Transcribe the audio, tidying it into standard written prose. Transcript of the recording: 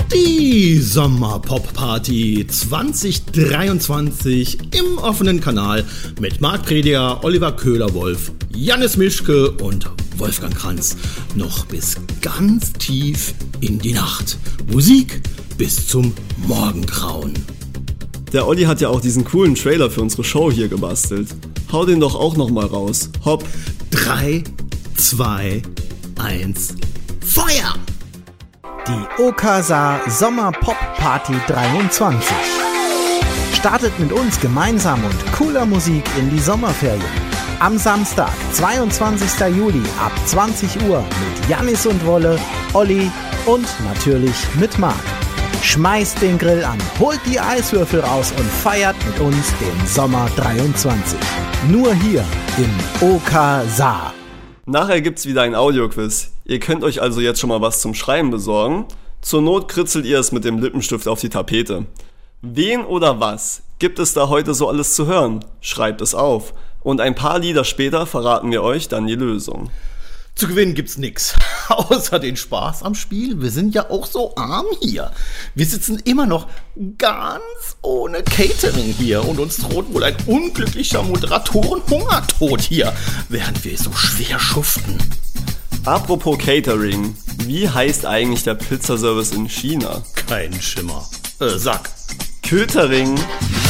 Die Sommer-Pop-Party 2023 im offenen Kanal mit Marc Prediger, Oliver Köhler-Wolf, Jannis Mischke und Wolfgang Kranz. Noch bis ganz tief in die Nacht. Musik bis zum Morgengrauen. Der Olli hat ja auch diesen coolen Trailer für unsere Show hier gebastelt. Hau den doch auch nochmal raus. Hopp. 3, 2, 1, Feuer! Die OKSA Sommer Pop Party 23. Startet mit uns gemeinsam und cooler Musik in die Sommerferien. Am Samstag, 22. Juli ab 20 Uhr mit Jannis und Wolle, Olli und natürlich mit Marc. Schmeißt den Grill an, holt die Eiswürfel raus und feiert mit uns den Sommer 23. Nur hier im OKSA. Nachher gibt's wieder ein Audioquiz. Ihr könnt euch also jetzt schon mal was zum Schreiben besorgen. Zur Not kritzelt ihr es mit dem Lippenstift auf die Tapete. Wen oder was gibt es da heute so alles zu hören? Schreibt es auf. Und ein paar Lieder später verraten wir euch dann die Lösung. Zu gewinnen gibt's nix, außer den Spaß am Spiel. Wir sind ja auch so arm hier. Wir sitzen immer noch ganz ohne Catering hier und uns droht wohl ein unglücklicher Moderatoren-Hungertod hier, während wir so schwer schuften. Apropos Catering, wie heißt eigentlich der Pizzaservice in China? Kein Schimmer. Sag. Kötering.